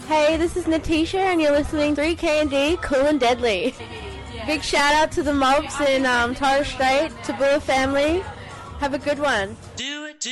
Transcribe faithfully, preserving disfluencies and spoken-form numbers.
Hey, this is Natisha, and you're listening to three K and D, Cool and Deadly. Big shout out to the mobs in um, Torres Strait, Tabula family. Have a good one. Do